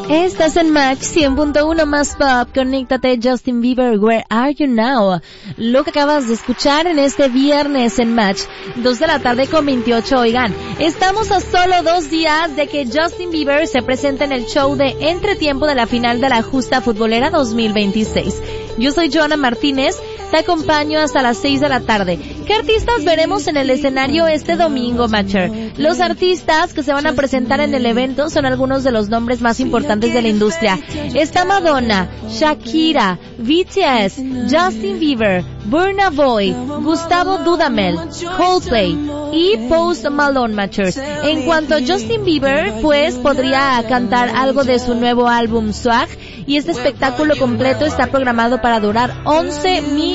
Estás en Match 100.1 más pop. Conéctate, Justin Bieber, Where Are You Now? Lo que acabas de escuchar en este viernes en Match, 2 de la tarde con 28. Oigan, estamos a solo 2 días de que Justin Bieber se presente en el show de entretiempo de la final de la Justa Futbolera 2026. Yo soy Joana Martínez, te acompaño hasta las 6 de la tarde. ¿Qué artistas veremos en el escenario este domingo, Matcher? Los artistas que se van a presentar en el evento son algunos de los nombres más importantes de la industria. Está Madonna, Shakira, BTS, Justin Bieber, Burna Boy, Gustavo Dudamel, Coldplay y Post Malone, Matchers. En cuanto a Justin Bieber, pues podría cantar algo de su nuevo álbum Swag, y este espectáculo completo está programado para durar 11